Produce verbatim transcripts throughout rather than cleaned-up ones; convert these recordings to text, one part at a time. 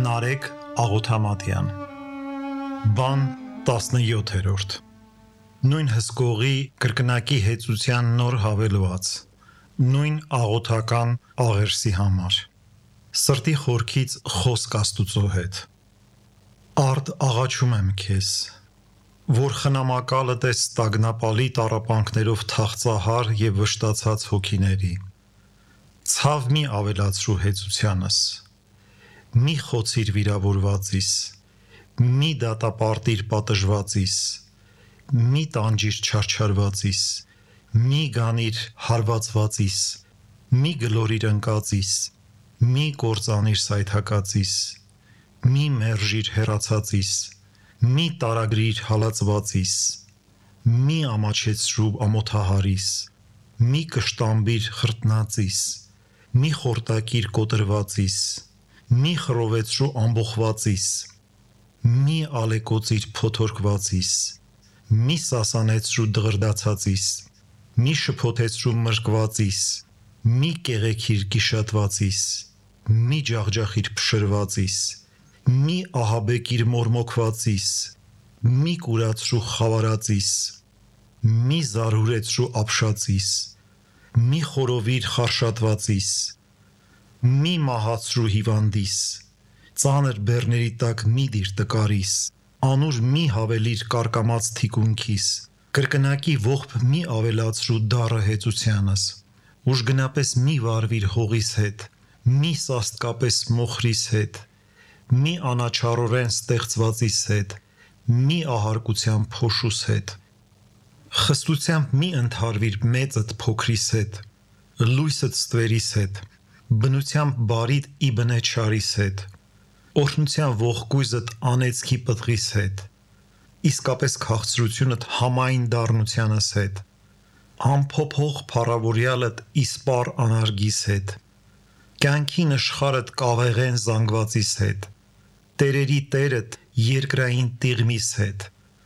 Նարեկ Աղոթամատյան Բան տասնյոթերորդ Նույն հսկողի կրկնակի հեծության նոր հավելված Նույն աղոթական աղերսի համար Սրտի խորքից խոսք Աստուծո հետ Արդ աղաչում եմ քեզ Որ խնամակալդ ես տագնապալի տառապանքներով թախծահար և վշտացած հոգիների Ցավ մի ավելացրու հեծությանս Մի խոցիր վիրավորվածիս, մի դատապարտիր պատժվածիս, մի տանջիր չարչարվածիս, մի գանիր հարվածվածիս, մի գլորիր ընկածիս, մի կործանիր սայթակածիս, մի մերժիր հեռացածիս, մի տարագրիր հալածվածիս, մի ամաչեցրու ամոթահարիս, մի կշտամբիր խրտնածիս, մի խորտակիր կոտրվածիս, մի խռովեցրու ամբոխվածիս, մի ալեկոծիր փոթորկվածիս, մի սասանեցրու դղրդացածիս, մի շփոթեցրու մրկվածիս, մի կեղեքիր գիշատվածիս, մի ջախջախիր փշրվածիս, մի ահաբեկիր մորմոքվածիս, մի կուրացրու խավարածիս, մի զարհուրեցրու ապշածիս, մի խորովիր խարշատվածիս, մի մահացրու հիվանդիս, ծանր բեռների տակ մի դիր տկարիս, անուր մի հավելիր կարկամած թիկունքիս, կրկնակի ողբ մի ավելացրու դառը հեծությանս, ուժգնապես մի վարվիր հողիս հետ, մի սաստկապես մոխրիս հետ, մի անաչառորեն ստեղծվածիս հետ, մի ահարկության փոշուս հետ, խստությամբ մի ընդհարվիր մեծդ փոքրիս հետ, լույսդ ստվերիս հետ, բնությամբ բարիդ ի բնե չարիս հետ, օրհնության ողկույզդ անեծքի պտղիս հետ, իսկապես քաղցրությունդ համային դառնությանս հետ, անփոփոխ փառավորյալդ իսպառ անարգիս հետ, կյանքի նշխարդ կավեղեն զանգվածիս հետ, տերերի տերդ երկրային տիղմիս հետ,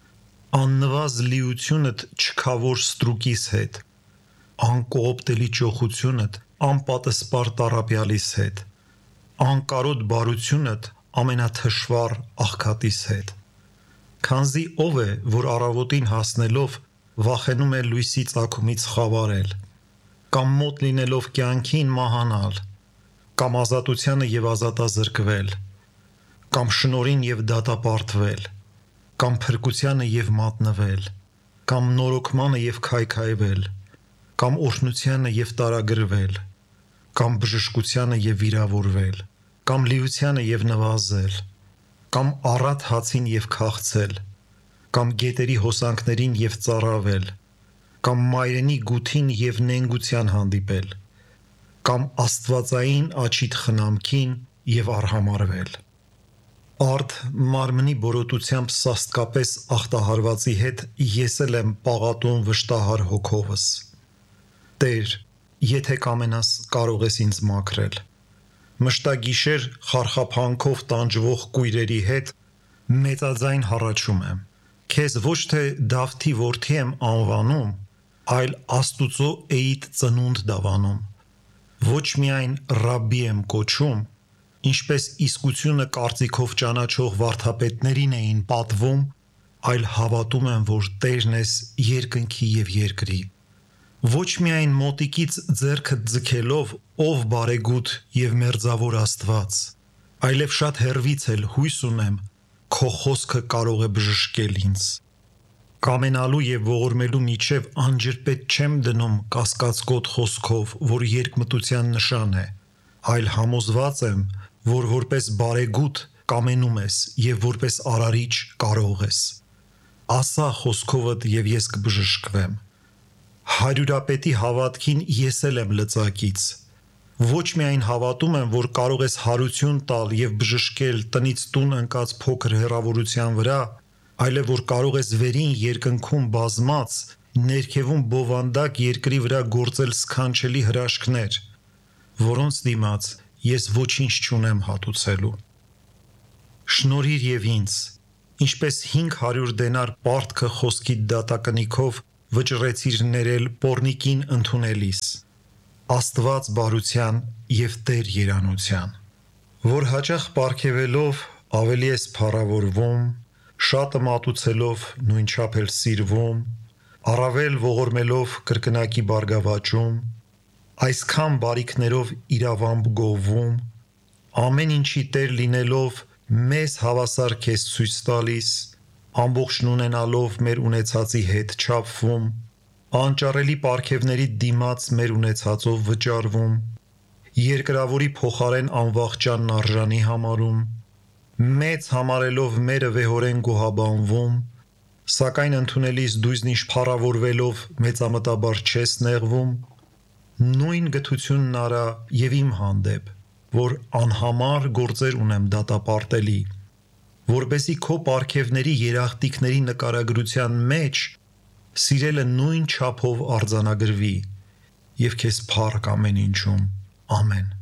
աննվազ լիությունդ չքավոր ստրուկիս հետ, անկողոպտելի ճոխությունդ անպատսպար տառապյալիս հետ, անկարոտ բարությունդ ամենաթշվառ աղքատիս հետ, քանզի ով է, որ առավոտին հասնելով վախենում է լույսի ծագումից խավարել, կամ մոտ լինելով կյանքին մահանալ, կամ ազատությանը և ազատազրկվել, կամ շնորհին և դատապարտվել, կամ փրկությանը և մատնվել, կամ նորոգմանը և քայքայվել, կամ օրհնությանը և տարագրվել, կամ բժշկությանը և վիրավորվել, կամ լիությանը և նվազել, կամ առատ հացին և քաղցել, կամ գետերի հոսանքներին և ծառավել, կամ մայրենի գութին և նենգության հանդիպել, կամ աստվածային աջիդ խնամքին և արհամարհվել, արդ մարմնի բորոտությամբ սաստկապես ախտահարվածի հետ ես էլ եմ պաղատում վշտահար հոգովս, Տեր, եթե կամենաս կարող ես ինձ մաքրել, մշտագիշեր խարխափանքով տանջվող կույրերի հետ մեծաձայն հառաչում եմ, քեզ ոչ թե Դավթի որդի եմ անվանում, այլ Աստուծո էիդ ծնունդ դավանում, ոչ միայն Ռաբբի եմ կոչում, ինչպես իսկությունը կարծիքով ճանաչող վարդապետներին էին պատվում, այլ հավատում եմ, որ Տերն ես երկնքի և երկրի, ոչ միայն մոտիկից ձեռքդ ձգելով, ով բարեգութ և մերձավոր Աստված, այլև շատ հեռվից էլ հույս ունեմ, քո խոսքը կարող է բժշկել ինձ, կամենալու և ողորմելու միջև անջրպետ չեմ դնում կասկածկոտ խոսքով, որ երկմտության նշան է, այլ համոզված եմ, որ որպես բարեգութ կամենում ես և որպես արարիչ կարող ես, ասա խոսքովդ և ես կբժշկվեմ, հարյուրապետի հավատքին ես էլ եմ լծակից, ոչ միայն հավատում եմ, որ կարող ես հարություն տալ և բժշկել տնից տուն ընկած փոքր հեռավորության վրա, այլև որ կարող ես վերին երկնքում բազմած, ներքևում բովանդակ երկրի վրա գործել սքանչելի հրաշքներ, որոնց դիմաց ես ոչինչ չունեմ հատուցելու, շնորհիր և ինձ, ինչպես հինգ հարյուր դենար պարտքը խոսքիդ դատակնիքով վճռեցիր ներել պոռնիկին ընդունելիս, Աստված բարության և Տեր երանության, որ հաճախ պարգևելով ավելի ես փառավորվում, շատը մատուցելով նույնչափ էլ սիրվում, առավել ողորմելով կրկնակի բարգավաճում, այսքան բարիքներով իրավամբ գովում, ամեն ինչի տեր լինելով մեզ հավասար քեզ ցույց տալիս, ամբողջն ունենալով մեր ունեցածի հետ չափվում, անճարելի պարգևների դիմաց մեր ունեցածով վճարվում, երկրավորի փոխարեն անվախճանն արժանի համարում, մեծ համարելով մերը վեհորեն գոհաբանվում, սակայն ընդունելիս դույզնիշ փառավորվելով մեծամտաբար չես նեղվում, նույն գթությունն արա եւ իմ հանդեպ, որ անհամար գործեր ունեմ դատապարտելի, որբեսի քո պարգևների երախտիկների նկարագրության մեջ սիրելը նույն չափով արձանագրվի եւ քեզ փառք ամեն ինչում, ամեն։